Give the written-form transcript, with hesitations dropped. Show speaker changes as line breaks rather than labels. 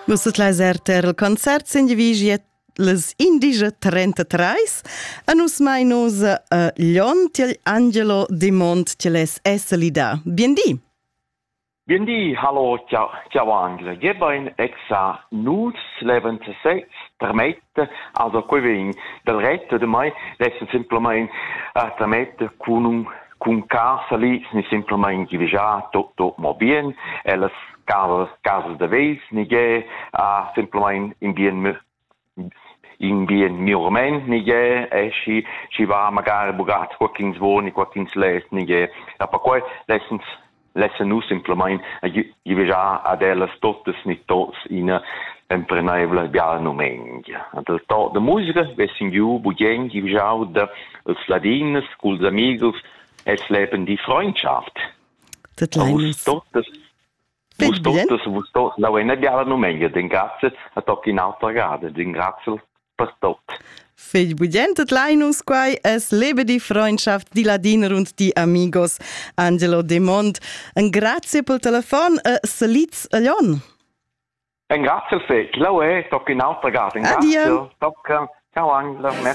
Vostra laserter il concert s'indivigia les Indige 33 a nus mai nos Lion til Angelo De Mont til es esselida. Biendi.
Biendi, hallo, ciao Angela. Je ben exa nus 76 permette, also qui del retto de mai, lassen simplement permette con casa lì, ni simplement già tutto mo bien, e las casas de ves, ni simplement in bien miurament, ni ci va magari bugat qualquins voni, qualquins les, ni per cui lassen nu simplement già ad elas totes ni tots in imprenevole biala numengia. Del to de musica, vessin giù bugien già de els ladines, culs amigos, es leben die Freundschaft.
Vus
totes, la ne biala numengia, den grazie a tocchi in altra grade, den grazie per tot.
Fej budien tot lainus quai es lebe die Freundschaft di Ladiner und die Amigos Angelo De Mont. Un grazie pel telefon Salitz a Lion.
Un grazie al fej, la tocchi in altra grade.
Addio.
Ciao Angela, merci.